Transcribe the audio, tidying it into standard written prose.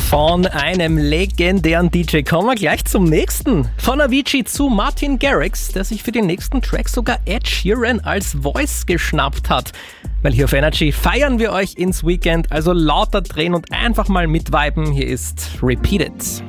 von einem legendären DJ. Kommen wir gleich zum nächsten. Von Avicii zu Martin Garrix, der sich für den nächsten Track sogar Ed Sheeran als Voice geschnappt hat. Weil hier auf Energy feiern wir euch ins Weekend, also lauter drehen und einfach mal mitviben. Hier ist Repeat It.